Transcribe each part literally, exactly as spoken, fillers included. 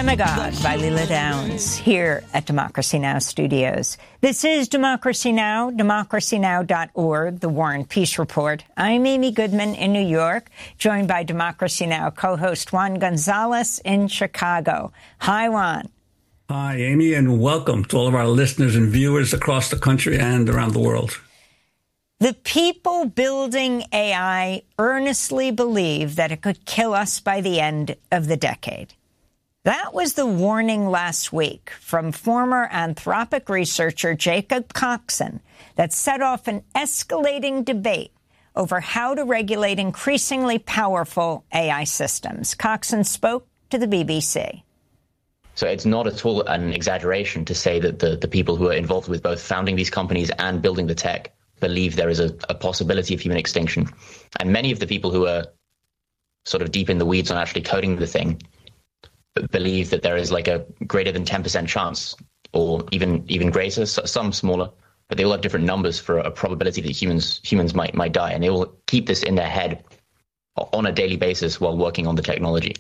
Demagogue by Leila Downs here at Democracy Now! Studios. This is Democracy Now!, democracy now dot org, the War and Peace Report. I'm Amy Goodman in New York, joined by Democracy Now! Co-host Juan Gonzalez in Chicago. Hi, Juan. Hi, Amy, and welcome to all of our listeners and viewers across the country and around the world. The people building A I earnestly believe that it could kill us by the end of the decade. That was the warning last week from former Anthropic researcher Jacob Coxon that set off an escalating debate over how to regulate increasingly powerful A I systems. Coxon spoke to the B B C. So it's not at all an exaggeration to say that the, the people who are involved with both founding these companies and building the tech believe there is a, a possibility of human extinction. And many of the people who are sort of deep in the weeds on actually coding the thing believe that there is like a greater than ten percent chance, or even even greater, some smaller, but they all have different numbers for a probability that humans humans might might die. And they will keep this in their head on a daily basis while working on the technology.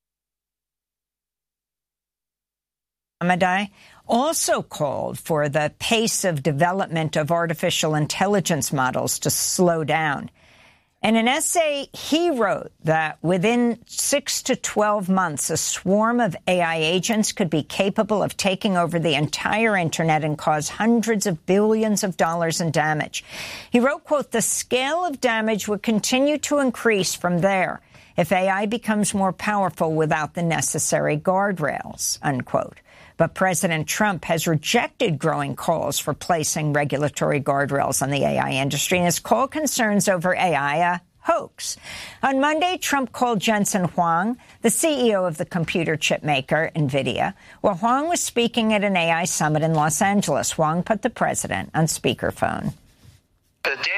Amadai also called for the pace of development of artificial intelligence models to slow down. In an essay, he wrote that within six to twelve months, a swarm of A I agents could be capable of taking over the entire internet and cause hundreds of billions of dollars in damage. He wrote, quote, "The scale of damage would continue to increase from there if A I becomes more powerful without the necessary guardrails," unquote. But President Trump has rejected growing calls for placing regulatory guardrails on the A I industry and has called concerns over A I a hoax. On Monday, Trump called Jensen Huang, the C E O of the computer chip maker NVIDIA, while Huang was speaking at an A I summit in Los Angeles. Huang put the president on speakerphone.